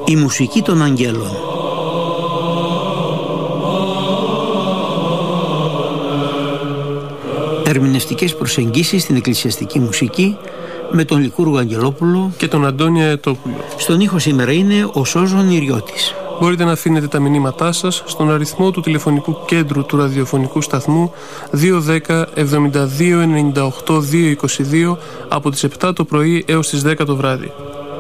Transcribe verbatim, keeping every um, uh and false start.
Η μουσική των αγγέλων. Ερμηνευτικές προσεγγίσεις στην εκκλησιαστική μουσική με τον Λικούργο Αγγελόπουλο και τον Αντώνη Αετόπουλο. Στον ήχο σήμερα είναι ο Σώζον Ιριώτης. Μπορείτε να αφήνετε τα μηνύματά σας στον αριθμό του τηλεφωνικού κέντρου του ραδιοφωνικού σταθμού δύο ένα μηδέν εβδομήντα δύο ενενήντα οκτώ διακόσια είκοσι δύο από τις επτά το πρωί έως τις δέκα το βράδυ.